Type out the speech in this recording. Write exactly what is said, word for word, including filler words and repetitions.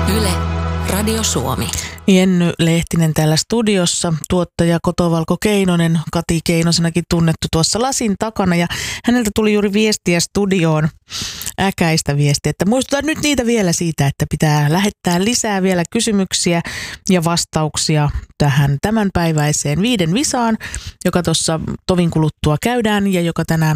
Yle, Radio Suomi. Jenny Lehtinen täällä studiossa, tuottaja Kotovalko Keinonen, Kati Keinosenakin tunnettu tuossa lasin takana. Ja häneltä tuli juuri viestiä studioon, äkäistä viestiä, että muistutan nyt niitä vielä siitä, että pitää lähettää lisää vielä kysymyksiä ja vastauksia tähän tämänpäiväiseen viiden visaan, joka tuossa tovin kuluttua käydään ja joka tänään